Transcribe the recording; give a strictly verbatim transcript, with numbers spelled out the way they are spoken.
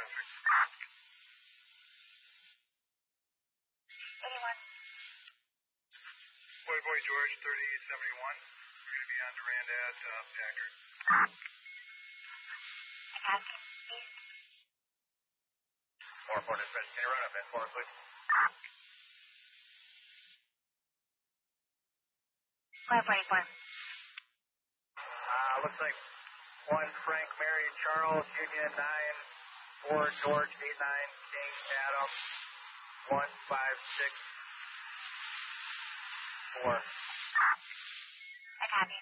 Patrick. eighty-one. Playboy George, thirty seventy-one. We're going to be on Durand at uh, Packard. Academy, east. four four dispatch, can you run up that four, please? five forty-four. Uh, looks like one Frank Mary Charles, Union nine, four George eight nine, King Adam, one five six four. Academy.